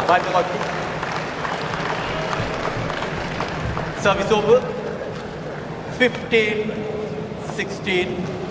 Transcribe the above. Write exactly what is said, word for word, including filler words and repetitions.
Behind the court, please. Service over. fifteen sixteen.